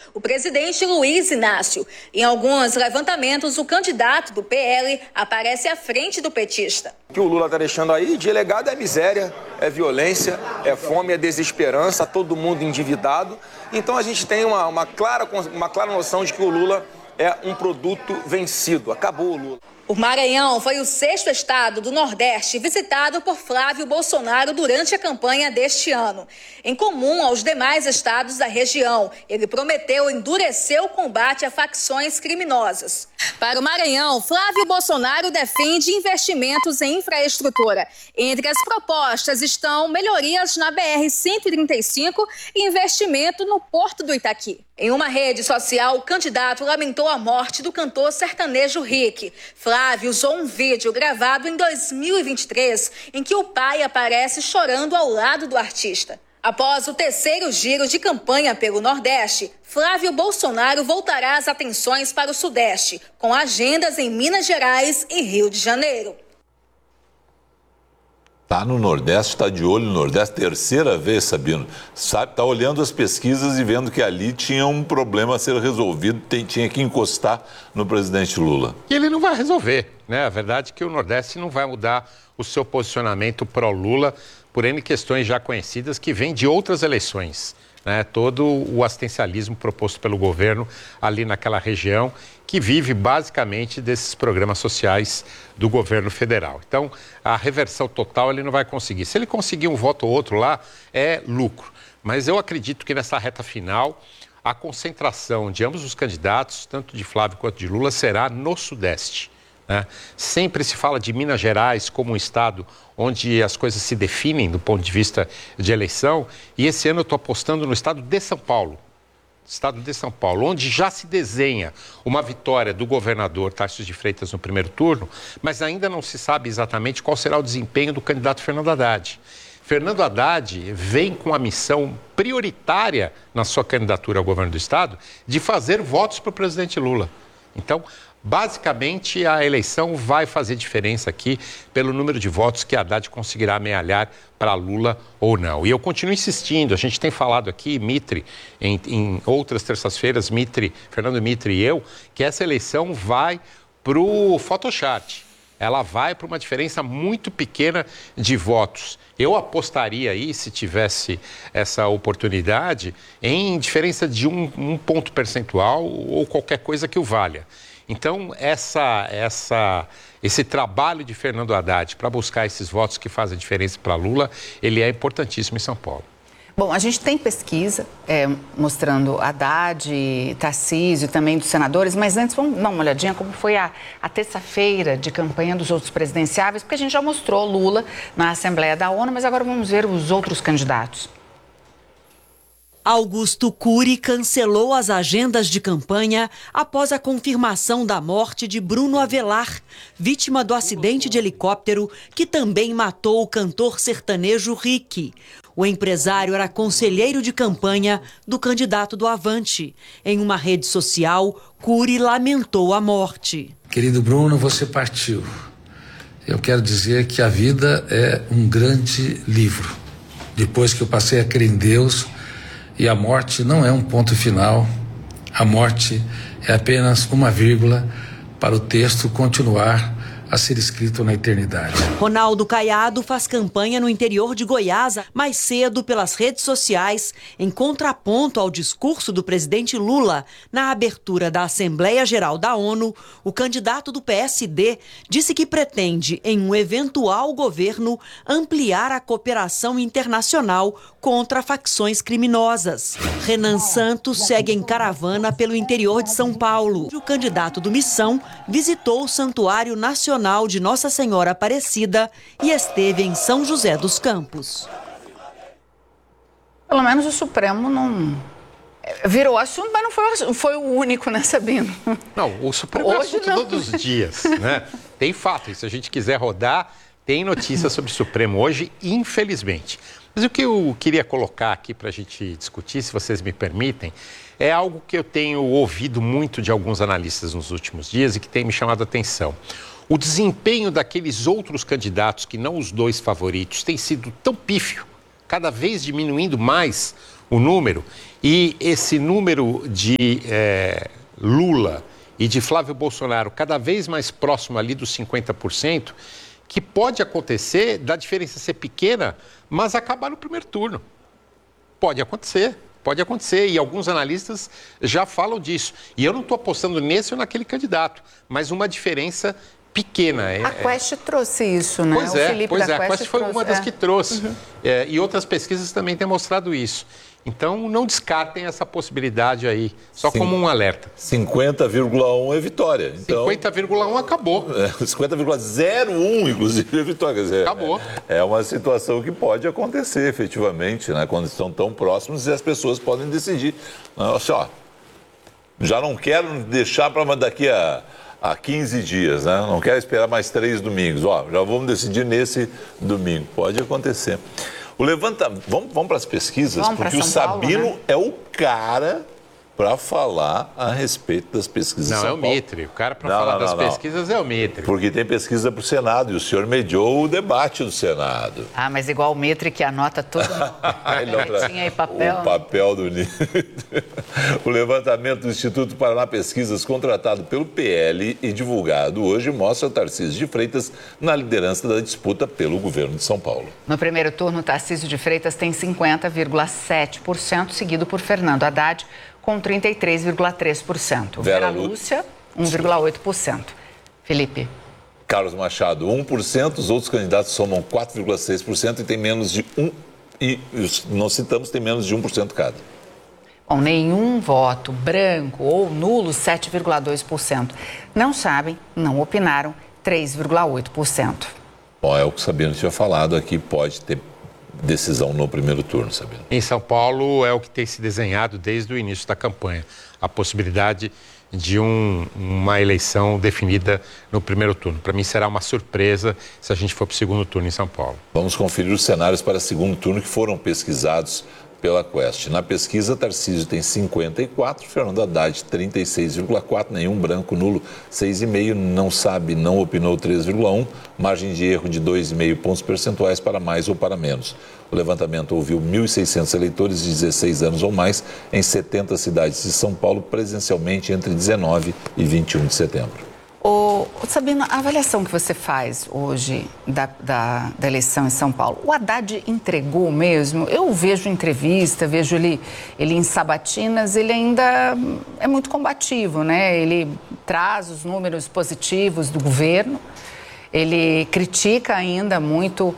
o presidente Luiz Inácio. Em alguns levantamentos, o candidato do PL aparece à frente do petista. O que o Lula está deixando aí de legado é miséria, é violência, é fome, é desesperança, todo mundo endividado. Então a gente tem uma clara noção de que o Lula é um produto vencido. Acabou o Lula. O Maranhão foi o 6º estado do Nordeste visitado por Flávio Bolsonaro durante a campanha deste ano. Em comum aos demais estados da região, ele prometeu endurecer o combate a facções criminosas. Para o Maranhão, Flávio Bolsonaro defende investimentos em infraestrutura. Entre as propostas estão melhorias na BR-135 e investimento no Porto do Itaqui. Em uma rede social, o candidato lamentou a morte do cantor sertanejo Rick. Flávio usou um vídeo gravado em 2023 em que o pai aparece chorando ao lado do artista. Após o 3º giro de campanha pelo Nordeste, Flávio Bolsonaro voltará as atenções para o Sudeste, com agendas em Minas Gerais e Rio de Janeiro. Está no Nordeste, está de olho no Nordeste, terceira vez, Sabino. Está olhando as pesquisas e vendo que ali tinha um problema a ser resolvido, tinha que encostar no presidente Lula. E ele não vai resolver, né? A verdade é que o Nordeste não vai mudar o seu posicionamento pró-Lula por N questões já conhecidas que vêm de outras eleições, né? Todo o assistencialismo proposto pelo governo ali naquela região, que vive basicamente desses programas sociais do governo federal. Então, a reversão total ele não vai conseguir. Se ele conseguir um voto ou outro lá, é lucro. Mas eu acredito que nessa reta final, a concentração de ambos os candidatos, tanto de Flávio quanto de Lula, será no Sudeste, né? Sempre se fala de Minas Gerais como um estado onde as coisas se definem do ponto de vista de eleição, e esse ano eu estou apostando no estado de São Paulo. Estado de São Paulo, onde já se desenha uma vitória do governador Tarcísio de Freitas no primeiro turno, mas ainda não se sabe exatamente qual será o desempenho do candidato Fernando Haddad. Fernando Haddad vem com a missão prioritária na sua candidatura ao governo do estado de fazer votos para o presidente Lula. Então, basicamente, a eleição vai fazer diferença aqui pelo número de votos que Haddad conseguirá amealhar para Lula ou não. E eu continuo insistindo, a gente tem falado aqui, Mitre, em outras terças-feiras, Fernando Mitre e eu, que essa eleição vai para o Photoshop. Ela vai para uma diferença muito pequena de votos. Eu apostaria aí, se esse essa oportunidade, em diferença de um ponto percentual ou qualquer coisa que o valha. Então, esse trabalho de Fernando Haddad para buscar esses votos que fazem diferença para Lula, ele é importantíssimo em São Paulo. Bom, a gente tem pesquisa mostrando Haddad, Tarcísio, também dos senadores, mas antes vamos dar uma olhadinha como foi a terça-feira de campanha dos outros presidenciáveis, porque a gente já mostrou Lula na Assembleia da ONU, mas agora vamos ver os outros candidatos. Augusto Cury cancelou as agendas de campanha após a confirmação da morte de Bruno Avelar, vítima do acidente de helicóptero que também matou o cantor sertanejo Rick. O empresário era conselheiro de campanha do candidato do Avante. Em uma rede social, Cury lamentou a morte. Querido Bruno, você partiu. Eu quero dizer que a vida é um grande livro. Depois que eu passei a crer em Deus, e a morte não é um ponto final, a morte é apenas uma vírgula para o texto continuar a ser escrito na eternidade. Ronaldo Caiado faz campanha no interior de Goiás mais cedo pelas redes sociais, em contraponto ao discurso do presidente Lula na abertura da Assembleia Geral da ONU. O candidato do PSD disse que pretende, em um eventual governo, ampliar a cooperação internacional contra facções criminosas. Renan Santos segue em caravana pelo interior de São Paulo. O candidato do Missão visitou o Santuário Nacional de Nossa Senhora Aparecida e esteve em São José dos Campos. Pelo menos o Supremo não virou assunto, mas não foi o único, né, Sabino? Não, o Supremo é assunto todos os dias, né? Tem fato, e se a gente quiser rodar, tem notícia sobre o Supremo hoje, infelizmente. Mas o que eu queria colocar aqui para a gente discutir, se vocês me permitem, é algo que eu tenho ouvido muito de alguns analistas nos últimos dias e que tem me chamado a atenção. O desempenho daqueles outros candidatos, que não os dois favoritos, tem sido tão pífio, cada vez diminuindo mais o número, e esse número de Lula e de Flávio Bolsonaro cada vez mais próximo ali dos 50%, que pode acontecer da diferença ser pequena, mas acabar no primeiro turno. Pode acontecer, e alguns analistas já falam disso. E eu não estou apostando nesse ou naquele candidato, mas uma diferença pequena. A Quest trouxe isso, né? Pois é, a Quest foi uma das que trouxe. E outras pesquisas também têm mostrado isso. Então, não descartem essa possibilidade aí, só como um alerta. 50,1 é vitória. Então, 50,1 acabou. 50,01, inclusive, é vitória. Quer dizer, acabou. É uma situação que pode acontecer, efetivamente, né? Quando estão tão próximos e as pessoas podem decidir. Nossa, ó, já não quero deixar para daqui a 15 dias, né? Não quero esperar mais 3 domingos. Ó, já vamos decidir nesse domingo. Pode acontecer. Vamos para as pesquisas, porque o Sabino, né, é o cara para falar a respeito das pesquisas. Não, é o Mitre. O cara para falar das pesquisas é o Mitre. Porque tem pesquisa para o Senado e o senhor mediou o debate do Senado. Ah, mas igual o Mitre que anota tudo. Tinha aí papel. O papel do Mitre. O levantamento do Instituto Paraná Pesquisas, contratado pelo PL e divulgado hoje, mostra o Tarcísio de Freitas na liderança da disputa pelo governo de São Paulo. No primeiro turno, Tarcísio de Freitas tem 50,7%, seguido por Fernando Haddad, com 33,3%. Vera Lúcia, 1,8%. Felipe. Carlos Machado, 1%. Os outros candidatos somam 4,6% e tem menos de 1%. E nós citamos, tem menos de 1% cada. Bom, nenhum voto, branco ou nulo, 7,2%. Não sabem, não opinaram, 3,8%. Bom, é o que o Sabino tinha falado aqui, pode ter decisão no primeiro turno, Sabino. Em São Paulo é o que tem se desenhado desde o início da campanha, a possibilidade de uma eleição definida no primeiro turno. Para mim será uma surpresa se a gente for para o segundo turno em São Paulo. Vamos conferir os cenários para o segundo turno que foram pesquisados pela Quest. Na pesquisa, Tarcísio tem 54%, Fernando Haddad 36,4%, nenhum branco, nulo 6,5%, não sabe, não opinou 3,1%, margem de erro de 2,5 pontos percentuais para mais ou para menos. O levantamento ouviu 1.600 eleitores de 16 anos ou mais em 70 cidades de São Paulo, presencialmente entre 19 e 21 de setembro. Sabino, a avaliação que você faz hoje da eleição em São Paulo, o Haddad entregou mesmo? Eu vejo entrevista, vejo ele em sabatinas, ele ainda é muito combativo, né? Ele traz os números positivos do governo, ele critica ainda muito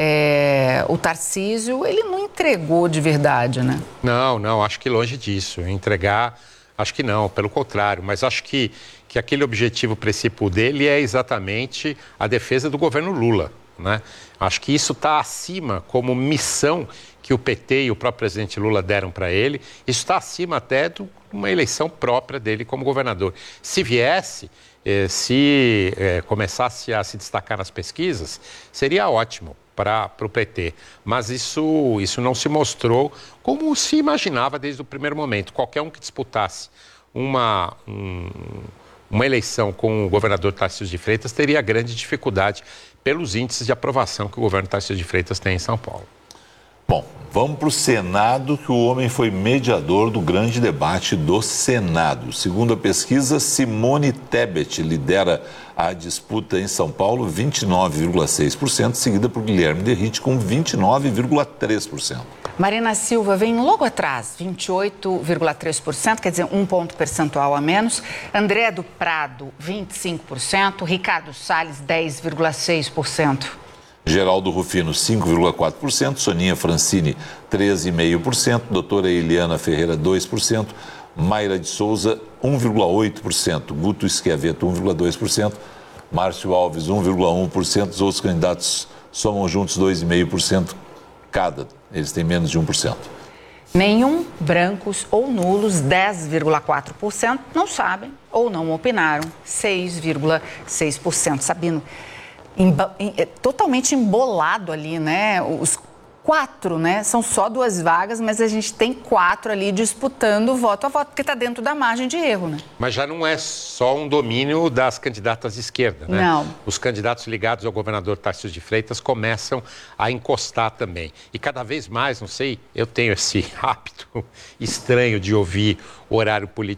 o Tarcísio, ele não entregou de verdade, né? Não, acho que longe disso. Entregar, acho que não, pelo contrário, mas acho que aquele objetivo principal dele é exatamente a defesa do governo Lula, né? Acho que isso está acima como missão que o PT e o próprio presidente Lula deram para ele. Isso está acima até de uma eleição própria dele como governador. Se viesse, começasse a se destacar nas pesquisas, seria ótimo para o PT. Mas isso não se mostrou como se imaginava desde o primeiro momento. Qualquer um que disputasse uma eleição com o governador Tarcísio de Freitas teria grande dificuldade pelos índices de aprovação que o governo Tarcísio de Freitas tem em São Paulo. Bom, vamos para o Senado, que o homem foi mediador do grande debate do Senado. Segundo a pesquisa, Simone Tebet lidera a disputa em São Paulo, 29,6%, seguida por Guilherme Derrite com 29,3%. Marina Silva vem logo atrás, 28,3%, quer dizer, 1 ponto percentual a menos. André do Prado, 25%. Ricardo Salles, 10,6%. Geraldo Rufino, 5,4%. Soninha Francini, 13,5%. Doutora Eliana Ferreira, 2%. Mayra de Souza, 1,8%. Guto Schiavetto, 1,2%. Márcio Alves, 1,1%. Os outros candidatos somam juntos 2,5% cada. Eles têm menos de 1%. Nenhum, brancos ou nulos, 10,4%. Não sabem ou não opinaram, 6,6%. Sabino, totalmente embolado ali, né? Os 4, né? São só 2 vagas, mas a gente tem 4 ali disputando voto a voto, porque está dentro da margem de erro, né? Mas já não é só um domínio das candidatas de esquerda, né? Não. Os candidatos ligados ao governador Tarcísio de Freitas começam a encostar também. E cada vez mais, não sei, eu tenho esse hábito estranho de ouvir o horário político